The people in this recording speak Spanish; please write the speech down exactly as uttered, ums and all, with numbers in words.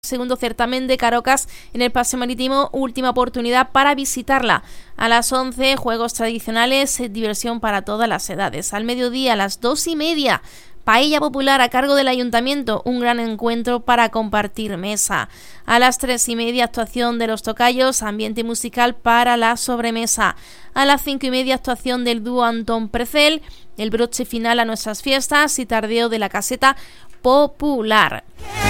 Segundo certamen de Carocas en el Paseo Marítimo, última oportunidad para visitarla. A las once, juegos tradicionales, diversión para todas las edades. Al mediodía, a las dos y media, paella popular a cargo del Ayuntamiento, un gran encuentro para compartir mesa. A las tres y media, actuación de Los Tocayos, ambiente musical para la sobremesa. A las cinco y media, actuación del dúo Antón Precel, el broche final a nuestras fiestas y tardeo de la caseta popular.